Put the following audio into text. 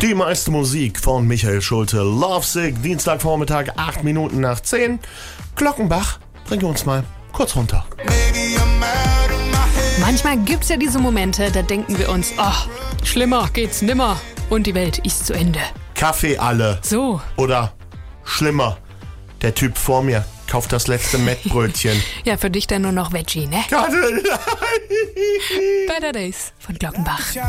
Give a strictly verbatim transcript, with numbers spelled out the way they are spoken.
Die meiste Musik von Michael Schulte. Lovesick, Dienstagvormittag, acht Minuten nach zehn. Glockenbach, bring uns mal kurz runter. Manchmal gibt's ja diese Momente, da denken wir uns, ach, schlimmer geht's nimmer und die Welt ist zu Ende. Kaffee alle. So. Oder schlimmer, der Typ vor mir kauft das letzte Mettbrötchen. Ja, für dich dann nur noch Veggie, ne? Gott, Better Days von Glockenbach.